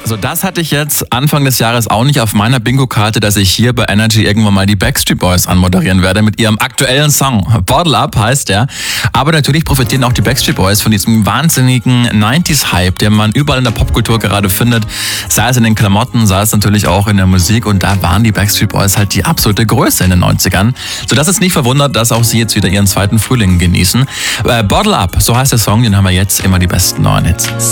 Also das hatte ich jetzt Anfang des Jahres auch nicht auf meiner Bingo-Karte, dass ich hier bei Energy irgendwann mal die Backstreet Boys anmoderieren werde mit ihrem aktuellen Song. Bottle Up heißt der. Aber natürlich profitieren auch die Backstreet Boys von diesem wahnsinnigen 90s-Hype, den man überall in der Popkultur gerade findet. Sei es in den Klamotten, sei es natürlich auch in der Musik. Und da waren die Backstreet Boys halt die absolute Größe in den 90ern. Sodass es nicht verwundert, dass auch sie jetzt wieder ihren zweiten Frühling genießen. Bottle Up, so heißt der Song, den haben wir jetzt immer die besten neuen Hits.